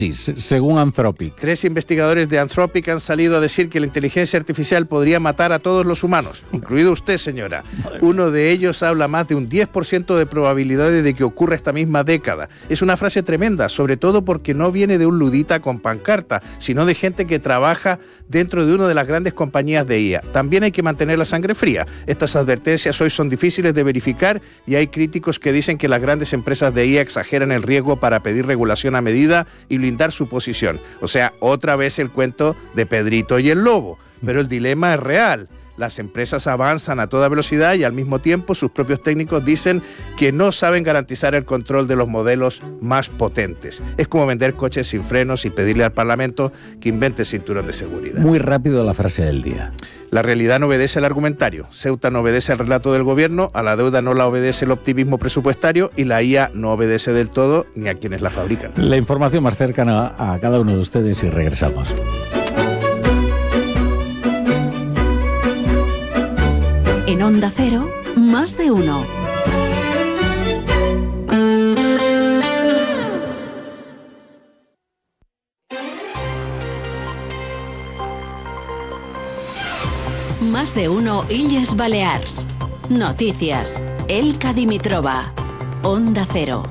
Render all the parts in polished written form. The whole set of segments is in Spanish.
según Anthropic. 3 investigadores de Anthropic han salido a decir que la inteligencia artificial podría matar a todos los humanos, incluido usted, señora. Uno de ellos habla más de un 10% de probabilidades de que ocurra esta misma década. Es una frase tremenda, sobre todo porque no viene de un ludita con pancarta, sino de gente que trabaja dentro de una de las grandes compañías de IA. También hay que mantener la sangre fría. Estas advertencias hoy son difíciles de verificar y hay críticos que dicen que las grandes empresas de IA exageran el riesgo para pedir regulación a medida y blindar su posición. O sea, otra vez el cuento de Pedrito y el lobo. Pero el dilema es real. Las empresas avanzan a toda velocidad y al mismo tiempo sus propios técnicos dicen que no saben garantizar el control de los modelos más potentes. Es como vender coches sin frenos y pedirle al Parlamento que invente cinturón de seguridad. Muy rápido la frase del día. La realidad no obedece al argumentario. Ceuta no obedece al relato del gobierno, a la deuda no la obedece el optimismo presupuestario y la IA no obedece del todo ni a quienes la fabrican. La información más cercana a cada uno de ustedes y regresamos. En Onda Cero, más de uno. Más de uno Illes Balears. Noticias. Elka Dimitrova. Onda Cero.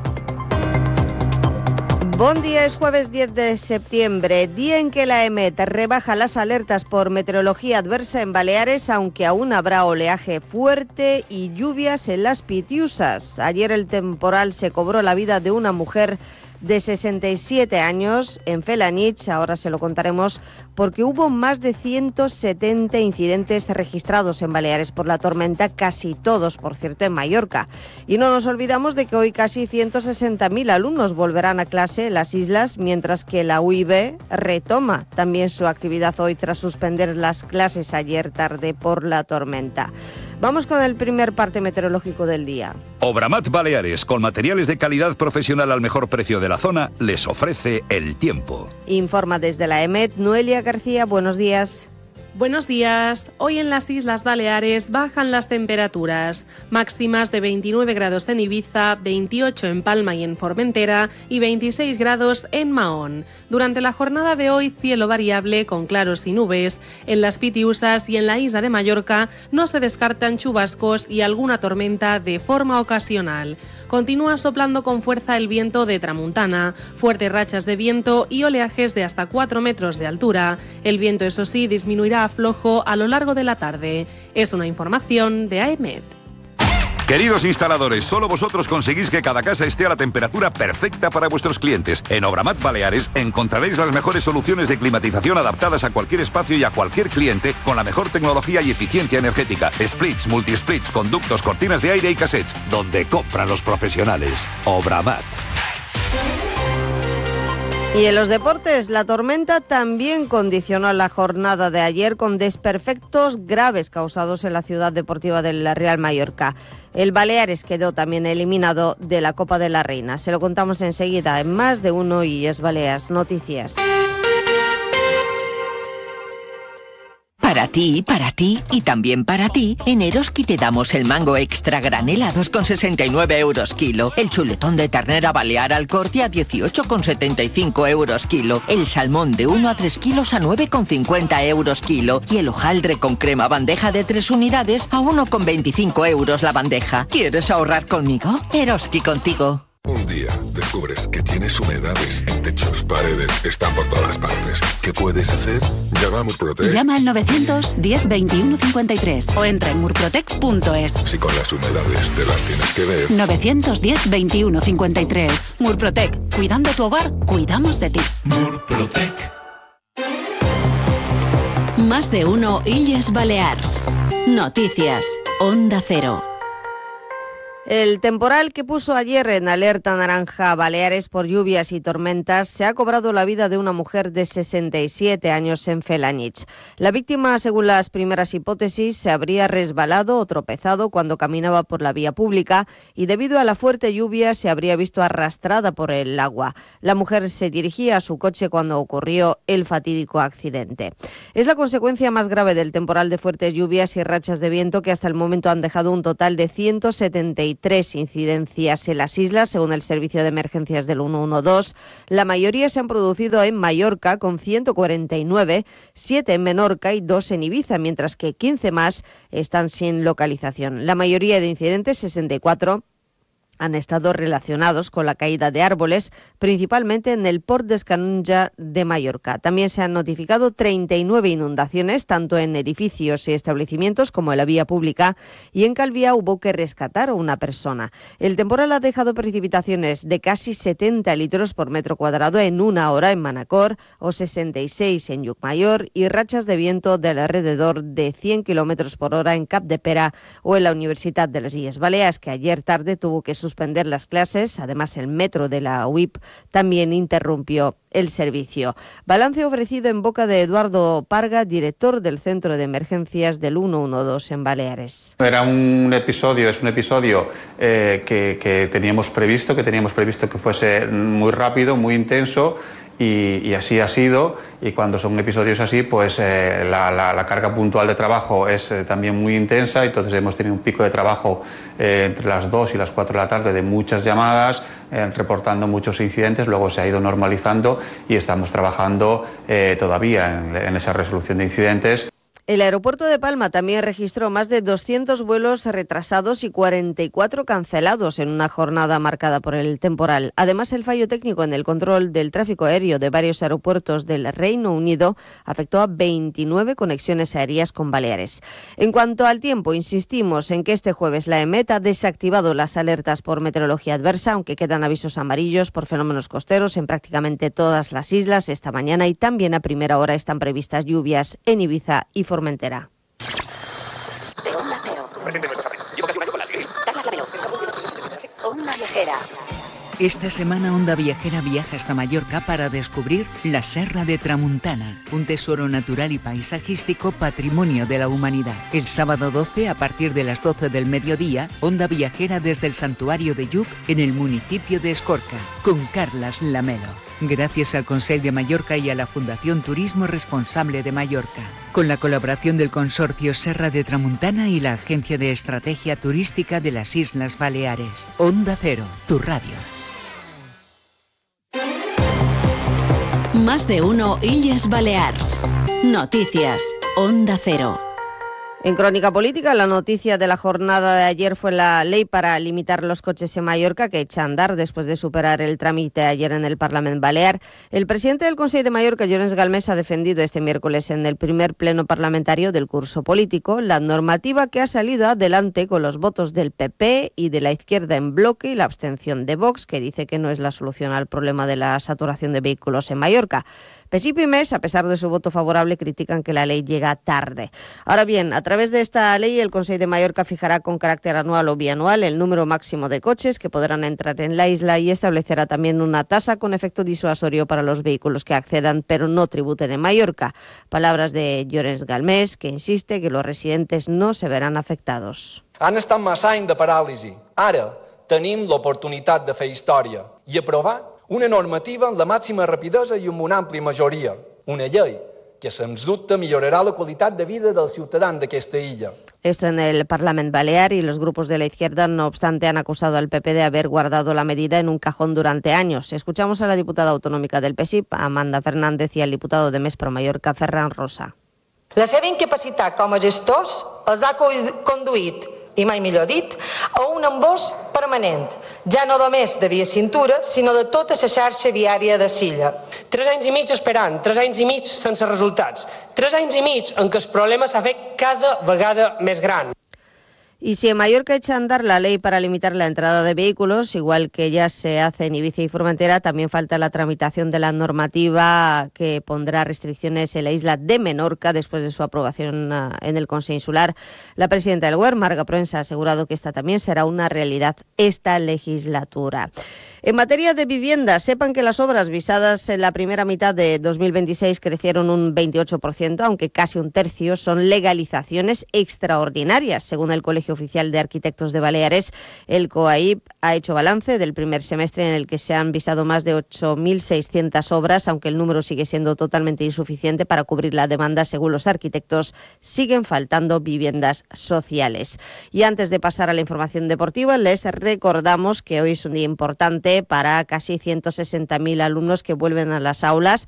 Bon día, es jueves 10 de septiembre, día en que la EMET rebaja las alertas por meteorología adversa en Baleares, aunque aún habrá oleaje fuerte y lluvias en las Pitiusas. Ayer el temporal se cobró la vida de una mujer de 67 años en Felanitx, ahora se lo contaremos, porque hubo más de 170 incidentes registrados en Baleares por la tormenta, casi todos, por cierto, en Mallorca. Y no nos olvidamos de que hoy casi 160.000 alumnos volverán a clase en las islas, mientras que la UIB retoma también su actividad hoy tras suspender las clases ayer tarde por la tormenta. Vamos con el primer parte meteorológico del día. Obramat Baleares, con materiales de calidad profesional al mejor precio de la zona, les ofrece el tiempo. Informa desde la EMET, Noelia García, buenos días. Buenos días. Hoy en las Islas Baleares bajan las temperaturas, máximas de 29 grados en Ibiza, 28 en Palma y en Formentera y 26 grados en Mahón. Durante la jornada de hoy, cielo variable con claros y nubes. En las Pitiusas y en la isla de Mallorca no se descartan chubascos y alguna tormenta de forma ocasional. Continúa soplando con fuerza el viento de tramuntana, fuertes rachas de viento y oleajes de hasta 4 metros de altura. El viento, eso sí, disminuirá a flojo a lo largo de la tarde. Es una información de AEMET. Queridos instaladores, solo vosotros conseguís que cada casa esté a la temperatura perfecta para vuestros clientes. En Obramat Baleares encontraréis las mejores soluciones de climatización adaptadas a cualquier espacio y a cualquier cliente con la mejor tecnología y eficiencia energética. Splits, multisplits, conductos, cortinas de aire y cassettes. Donde compran los profesionales. Obramat. Y en los deportes, la tormenta también condicionó la jornada de ayer con desperfectos graves causados en la ciudad deportiva del Real Mallorca. El Baleares quedó también eliminado de la Copa de la Reina. Se lo contamos enseguida en Más de Uno Illes Balears Noticias. Para ti y también para ti, en Eroski te damos el mango extra granel a 2,69 euros kilo, el chuletón de ternera balear al corte a 18,75 euros kilo, el salmón de 1 a 3 kilos a 9,50 euros kilo y el hojaldre con crema bandeja de 3 unidades a 1,25 euros la bandeja. ¿Quieres ahorrar conmigo? Eroski contigo. Un día descubres que tienes humedades en techos, paredes, están por todas partes. ¿Qué puedes hacer? Llama a Murprotec. Llama al 910 21 53 o entra en murprotec.es. Si con las humedades te las tienes que ver. 910 21 53. Murprotec. Cuidando tu hogar, cuidamos de ti. Murprotec. Más de uno Illes Balears. Noticias. Onda Cero. El temporal que puso ayer en alerta naranja a Baleares por lluvias y tormentas se ha cobrado la vida de una mujer de 67 años en Felanitx. La víctima, según las primeras hipótesis, se habría resbalado o tropezado cuando caminaba por la vía pública y debido a la fuerte lluvia se habría visto arrastrada por el agua. La mujer se dirigía a su coche cuando ocurrió el fatídico accidente. Es la consecuencia más grave del temporal de fuertes lluvias y rachas de viento que hasta el momento han dejado un total de 173 3 incidencias en las islas, según el servicio de emergencias del 112. La mayoría se han producido en Mallorca, con 149, 7 en Menorca y 2 en Ibiza, mientras que 15 más están sin localización. La mayoría de incidentes, 64, han estado relacionados con la caída de árboles, principalmente en el Port d'Escanonja de Mallorca. También se han notificado 39 inundaciones, tanto en edificios y establecimientos como en la vía pública, y en Calvià hubo que rescatar a una persona. El temporal ha dejado precipitaciones de casi 70 litros por metro cuadrado en una hora en Manacor, o 66 en Llucmajor, y rachas de viento del alrededor de 100 kilómetros por hora en Capdepera o en la Universidad de las Illes Baleares, que ayer tarde tuvo que suspender las clases. Además, el metro de la UIP también interrumpió el servicio. Balance ofrecido en boca de Eduardo Parga, director del Centro de Emergencias del 112 en Baleares. Es un episodio que teníamos previsto que fuese muy rápido, muy intenso, y así ha sido. Y cuando son episodios así, pues la carga puntual de trabajo es también muy intensa. Entonces hemos tenido un pico de trabajo entre las 2 y las 4 de la tarde de muchas llamadas, reportando muchos incidentes. Luego se ha ido normalizando y estamos trabajando todavía en esa resolución de incidentes. El aeropuerto de Palma también registró más de 200 vuelos retrasados y 44 cancelados en una jornada marcada por el temporal. Además, el fallo técnico en el control del tráfico aéreo de varios aeropuertos del Reino Unido afectó a 29 conexiones aéreas con Baleares. En cuanto al tiempo, insistimos en que este jueves la EMET ha desactivado las alertas por meteorología adversa, aunque quedan avisos amarillos por fenómenos costeros en prácticamente todas las islas esta mañana, y también a primera hora están previstas lluvias en Ibiza y Formentera. Esta semana Onda Viajera viaja hasta Mallorca para descubrir la Serra de Tramuntana, un tesoro natural y paisajístico patrimonio de la humanidad. El sábado 12, a partir de las 12 del mediodía, Onda Viajera desde el Santuario de Lluc, en el municipio de Escorca, con Carlas Lamelo. Gracias al Consell de Mallorca y a la Fundación Turismo Responsable de Mallorca, con la colaboración del Consorcio Serra de Tramuntana y la Agencia de Estrategia Turística de las Islas Baleares. Onda Cero, tu radio. Más de uno Illes Balears. Noticias. Onda Cero. En Crónica Política, la noticia de la jornada de ayer fue la ley para limitar los coches en Mallorca, que echa a andar después de superar el trámite ayer en el Parlament Balear. El presidente del Consell de Mallorca, Llorenç Galmés, ha defendido este miércoles en el primer pleno parlamentario del curso político la normativa que ha salido adelante con los votos del PP y de la izquierda en bloque y la abstención de Vox, que dice que no es la solución al problema de la saturación de vehículos en Mallorca. PSIP y MES, a pesar de su voto favorable, critican que la ley llega tarde. Ahora bien, a través de esta ley, el Consell de Mallorca fijará con carácter anual o bianual el número máximo de coches que podrán entrar en la isla y establecerá también una tasa con efecto disuasorio para los vehículos que accedan pero no tributen en Mallorca. Palabras de Llorenç Galmés, que insiste que los residentes no se verán afectados. Han estat massa anys de paràlisi. Ara tenim l'oportunitat de fer història i aprovar una normativa amb la màxima rapidesa i amb una àmplia majoria. Una llei que, sens dubte, millorarà la qualitat de vida dels ciutadans d'aquesta illa. Esto en el Parlament Balear, y los grupos de la izquierda, no obstante, han acusado al PP de haber guardado la medida en un cajón durante años. Escuchamos a la diputada autonòmica del PSIP, Amanda Fernández, y al diputado de MES Pro Mallorca, Ferran Rosa. La seva incapacitat com a gestors els ha conduït, i mai millor dit, a un embòs permanent, ja no només de via cintura, sinó de tota la xarxa viària de Silla. 3 anys i mig esperant, 3 anys i mig sense resultats, 3 anys i mig en què el problema s'ha fet cada vegada més gran. Y si en Mallorca echa a andar la ley para limitar la entrada de vehículos, igual que ya se hace en Ibiza y Formentera, también falta la tramitación de la normativa que pondrá restricciones en la isla de Menorca después de su aprobación en el Consell Insular. La presidenta del Govern, Marga Proença, ha asegurado que esta también será una realidad esta legislatura. En materia de vivienda, sepan que las obras visadas en la primera mitad de 2026 crecieron un 28%, aunque casi un tercio son legalizaciones extraordinarias. Según el Colegio Oficial de Arquitectos de Baleares, el COAIB ha hecho balance del primer semestre en el que se han visado más de 8.600 obras, aunque el número sigue siendo totalmente insuficiente para cubrir la demanda. Según los arquitectos, siguen faltando viviendas sociales. Y antes de pasar a la información deportiva, les recordamos que hoy es un día importante para casi 160.000 alumnos que vuelven a las aulas